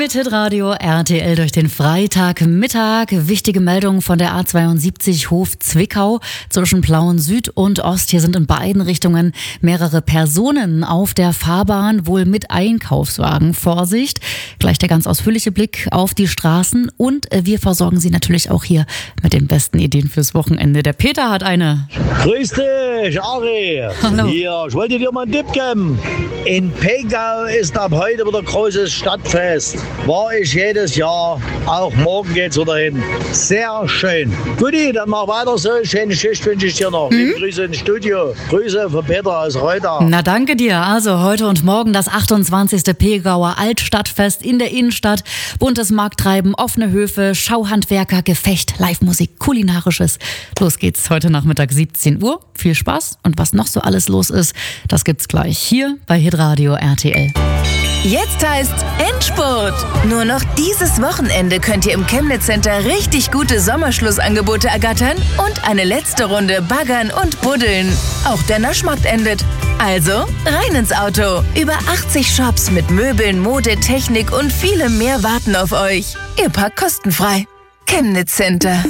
Mit Hitradio RTL durch den Freitagmittag. Wichtige Meldung von der A72 Hof Zwickau zwischen Plauen Süd und Ost. Hier sind in beiden Richtungen mehrere Personen auf der Fahrbahn, wohl mit Einkaufswagen. Vorsicht! Gleich der ganz ausführliche Blick auf die Straßen und wir versorgen Sie natürlich auch hier mit den besten Ideen fürs Wochenende. Der Peter hat eine. Grüß dich, Ari. Hallo. Hier, ich wollte dir mal einen Tipp geben. In Pegau ist ab heute wieder großes Stadtfest. War ich jedes Jahr. Auch morgen geht's wieder hin. Sehr schön. Guti, dann mach weiter so. Schöne Schicht wünsche ich dir noch. Liebe Grüße ins Studio. Grüße von Peter aus Reuter. Na danke dir. Also heute und morgen das 28. Pegauer Altstadtfest in der Innenstadt. Buntes Markttreiben, offene Höfe, Schauhandwerker, Gefecht, Live-Musik, Kulinarisches. Los geht's heute Nachmittag 17 Uhr. Viel Spaß und was noch so alles los ist, das gibt's gleich hier bei Hitradio RTL. Jetzt heißt Endspurt. Nur noch dieses Wochenende könnt ihr im Chemnitz Center richtig gute Sommerschlussangebote ergattern und eine letzte Runde baggern und buddeln. Auch der Naschmarkt endet. Also rein ins Auto. Über 80 Shops mit Möbeln, Mode, Technik und vielem mehr warten auf euch. Ihr parkt kostenfrei. Chemnitz Center.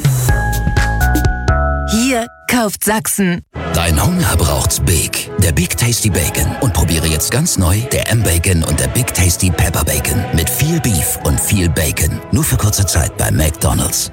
Hier kauft Sachsen. Dein Hunger braucht's Big. Der Big Tasty Bacon. Und probiere jetzt ganz neu der M-Bacon und der Big Tasty Pepper Bacon. Mit viel Beef und viel Bacon. Nur für kurze Zeit bei McDonald's.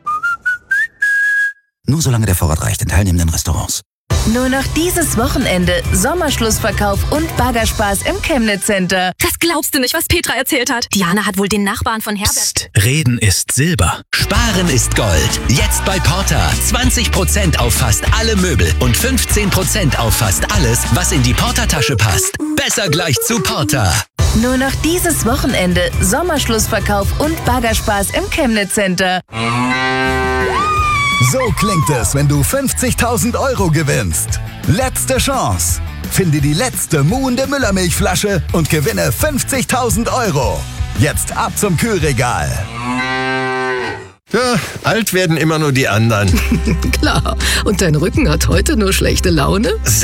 Nur solange der Vorrat reicht in teilnehmenden Restaurants. Nur noch dieses Wochenende Sommerschlussverkauf und Baggerspaß im Chemnitz Center. Das glaubst du nicht, was Petra erzählt hat. Diana hat wohl den Nachbarn von Herbert... Psst, Reden ist Silber. Sparen ist Gold. Jetzt bei Porter. 20% auf fast alle Möbel und 15% auf fast alles, was in die Porter-Tasche passt. Besser gleich zu Porter. Nur noch dieses Wochenende Sommerschlussverkauf und Baggerspaß im Chemnitz Center. So klingt es, wenn du 50.000 € gewinnst. Letzte Chance. Finde die letzte muhende Müllermilchflasche und gewinne 50.000 €. Jetzt ab zum Kühlregal. Ja, alt werden immer nur die anderen. Klar. Und dein Rücken hat heute nur schlechte Laune?